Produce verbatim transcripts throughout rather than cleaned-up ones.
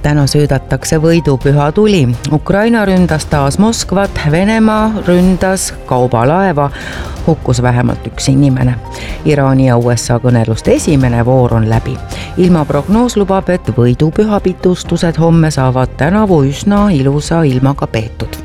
Täna söödatakse võidupüha tuli. Ukraina ründas taas Moskvat, Venemaa ründas kaubalaeva, hukkus vähemalt üks inimene. Iraani ja U S A kõneluste esimene voor on läbi. Ilmaprognoos lubab, et võidupüha pitustused homme saavad tänavu üsna ilusa ilmaga peetud.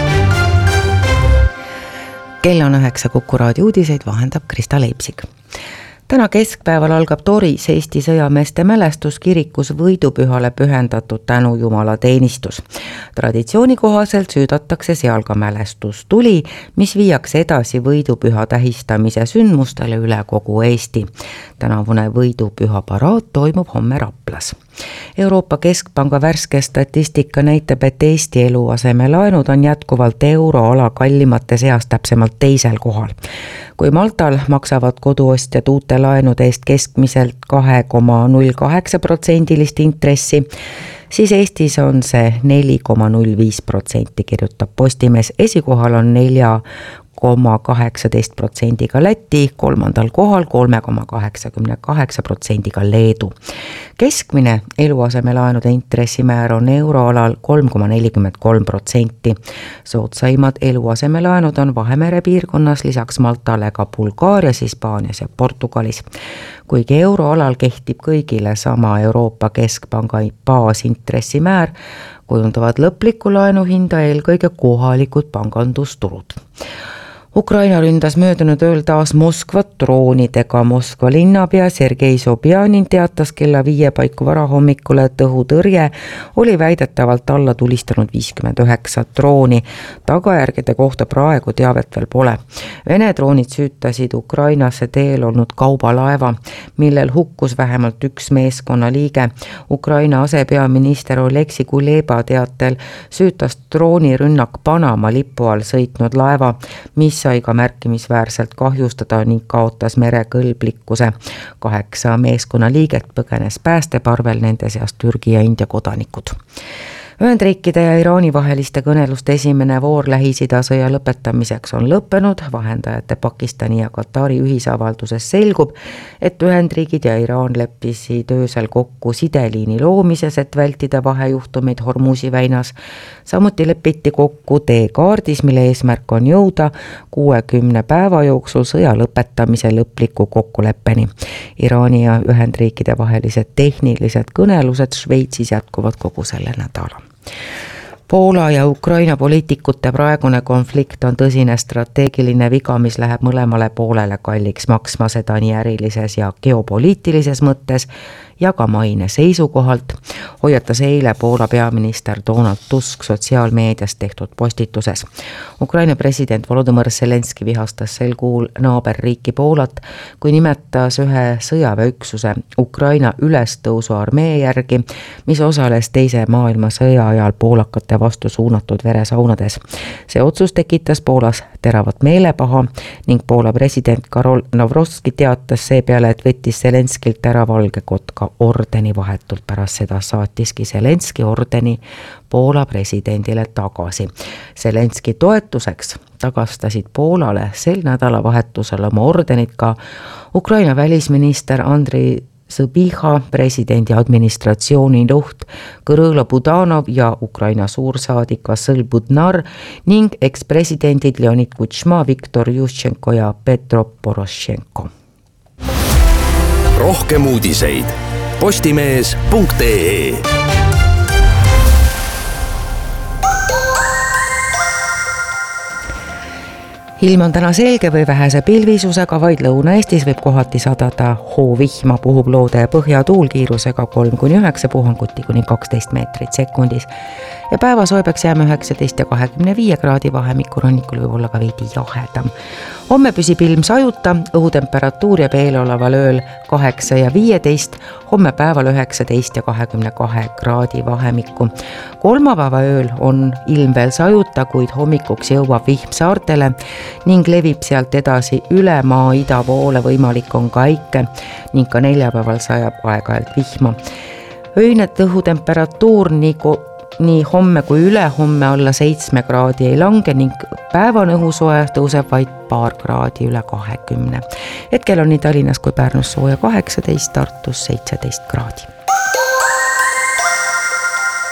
Kell on üheksa, Kuku raadio uudiseid vahendab Krista Leipsik. Täna keskpäeval algab Toris Eesti sõjameeste mälestuskirikus võidupühale pühendatud tänu Jumala teenistus. Traditsiooni kohaselt süüdatakse seal ka mälestustuli, mis viiakse edasi võidupüha tähistamise sündmustele üle kogu Eesti. Tänavune võidupüha paraad toimub homme Raplas. Euroopa Keskpanga värske statistika näitab, et Eesti eluasemelaenud on jätkuvalt euroala kallimate seas täpsemalt teisel kohal. Kui Maltal maksavad koduostjad uute laenude eest keskmiselt kaks koma null kaheksa protsendilist intressi, siis Eestis on see neli koma null viis protsenti, kirjutab Postimees. Esikohal on nelja koma kaheksateist protsendiga Läti, kolmandal kohal kolme koma kaheksakümmend kaheksa protsendiga Leedu. Keskmine eluasemelaenude intressimäär on euroalal kolm koma nelikümmend kolm protsenti. Soodsaimad eluasemelaenud on Vahemere piirkonnas, lisaks Maltale ka Bulgaarias, Hispaanias ja Portugalis. Kuigi euroalal kehtib kõigile sama Euroopa Keskpanga baasintressimäär, kujundavad lõplikku laenuhinda eelkõige kohalikud pangandusturud. Ukraina ründas möödunud ööl taas Moskvat droonidega. Moskva linnapea Sergei Sobjanin teatas kella viie paiku varahommikul, et õhutõrje oli väidetavalt alla tulistanud viiskümmend üheksa drooni. Tagajärgede kohta praegu teavet veel pole. Vene droonid süütasid Ukrainasse teel olnud kaubalaeva, millel hukkus vähemalt üks meeskonna liige. Ukraina asepeaminister Oleksi Kuleba teatel süütas droonirünnak Panama lipu all sõitnud laeva, mis sai ka märkimisväärselt kahjustada ning kaotas merekõlblikkuse. Kaheksa meeskonna liiget põgenes päästeparvel, nende seas Türgi ja India kodanikud. Ühendriikide ja Iraani vaheliste kõneluste esimene voor Lähis-Ida sõja lõpetamiseks on lõppenud. Vahendajate Pakistani ja Katari ühisavalduses selgub, et Ühendriigid ja Iraan leppisid öösel kokku sideliini loomises, et vältida vahejuhtumeid Hormuzi väinas. Samuti lepiti kokku teekaardis, mille eesmärk on jõuda kuuekümne päeva jooksul sõja lõpetamise lõpliku kokkuleppeni. Iraani ja Ühendriikide vahelised tehnilised kõnelused Šveitsis jätkuvad kogu selle nädala. Poola ja Ukraina poliitikute praegune konflikt on tõsine strateegiline viga, mis läheb mõlemale poolele kalliks maksma, seda nii ärilises ja geopoliitilises mõttes ja ka maine seisukohalt, hoiatas eile Poola peaminister Donald Tusk sotsiaalmeedias tehtud postituses. Ukraina president Volodymyr Zelenski vihastas sel kuul naaberriiki Poolat, kui nimetas ühe sõjaväeüksuse Ukraina ülestõusu armee järgi, mis osales teise maailmasõja ajal poolakate vastu suunatud veresaunades. See otsus tekitas Poolas teravat meelepaha ning Poola president Karol Nawrocki teatas seepeale, et võttis Zelenskilt ära valge kotka ordeni. Vahetult pärast seda saatiski Zelenski ordeni Poola presidendile tagasi. Zelenski toetuseks tagastasid Poolale sel nädalavahetusel oma ordenid ka Ukraina välisminister Andrei Sõbiha, presidendi administratsiooni juht Kõrõlo Budanov ja Ukraina suursaadik Vasyl Budnar ning ekspresidendid Leonid Kučma, Viktor Juščenko ja Petro Porošenko. Rohkem uudiseid postimees punkt ee. Ilm on täna selge või vähese pilvisusega, vaid Lõuna-Eestis võib kohati sadada hoovihma, puhub loode ja põhjatuul kiirusega kolm kuni üheksa, puhanguti kuni kaksteist meetrit sekundis. Ja päevasoe peaks jääma üheksateist ja kahekümne viie kraadi vahemikku, rannikul võib olla ka veidi jahedam. Homme püsib ilm sajuta, õhutemperatuur jääb eeloleval ööl kaheksa ja viieteist, homme päeval üheksateist ja kahekümne kahe kraadi vahemikku. Kolmapäeva ööl on ilm veel sajuta, kuid hommikuks jõuab vihm saartele ning levib sealt edasi üle maa ida poole, võimalik on ka äike ning ka neljapäeval sajab aeg-ajalt vihma. Öine õhutemperatuur nii ko- nii homme kui üle homme alla seitsme kraadi ei lange ning päevane õhusoe tõuseb vaid paar kraadi üle kahekümne. Hetkel on nii Tallinnas kui Pärnus sooja kaheksateist, Tartus seitseteist kraadi.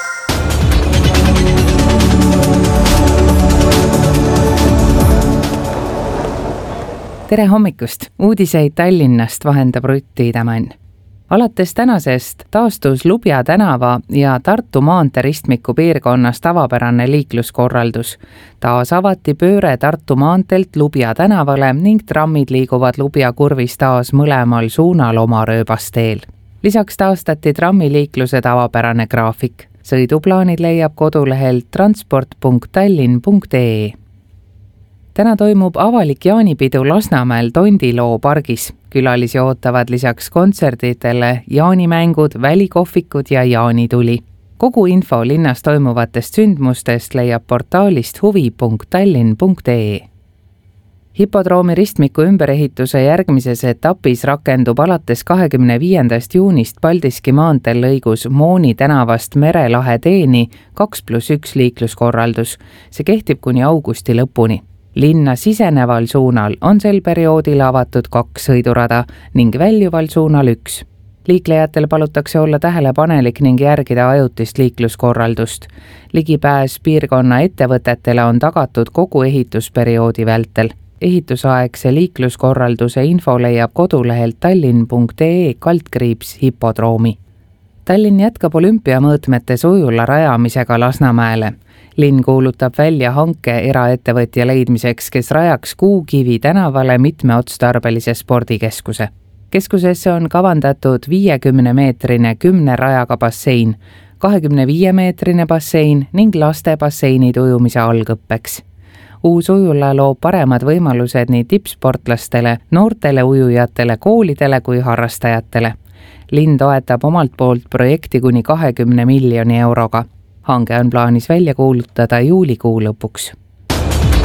tere hommikust! Uudiseid Tallinnast vahendab Rutt Tiidemann. Alates tänasest taastus Lubja tänava ja Tartu maantee ristmiku piirkonnas tavapärane liikluskorraldus. Taas avati pööre Tartu maanteelt Lubja tänavale ning trammid liiguvad Lubja kurvis taas mõlemal suunal oma rööbasteel. Lisaks taastati trammiliikluse tavapärane graafik. Sõiduplaanid leiab kodulehelt transport punkt tallinn punkt ee. Täna toimub avalik jaanipidu Lasnamäel Tondiloo pargis. Külalisi ootavad lisaks kontserditele jaanimängud, välikohvikud ja jaanituli. Kogu info linnas toimuvatest sündmustest leiab portaalist huvi punkt tallinn punkt ee. Hipodroomi ristmiku ümberehituse järgmises etapis rakendub alates kahekümne viiendast juunist Paldiski maanteel lõigus Mooni tänavast Merelahe teeni kaks pluss üks liikluskorraldus. See kehtib kuni augusti lõpuni. Linna siseneval suunal on sel perioodil avatud kaks sõidurada ning väljuval suunal üks. Liiklejatel palutakse olla tähelepanelik ning järgida ajutist liikluskorraldust. Ligipääs piirkonna ettevõtetele on tagatud kogu ehitusperioodi vältel. Ehitusaegse liikluskorralduse info leiab kodulehelt tallinn punkt ee kaldkriips hipodroomi. Tallinn jätkab olümpiamõõtmetes ujula rajamisega Lasnamäele. Linn kuulutab välja hanke eraettevõtja leidmiseks, kes rajaks Kuukivi tänavale mitmeotstarbelise spordikeskuse. Keskusesse on kavandatud viiekümne meetrine kümne rajaga bassein, kahekümne viie meetrine bassein ning laste basseinid ujumise algõppeks. Uus ujula loob paremad võimalused nii tippsportlastele, noortele ujujatele, koolidele kui harrastajatele. Linn toetab omalt poolt projekti kuni kahekümne miljoni euroga. Hange on plaanis välja kuulutada juulikuu lõpuks.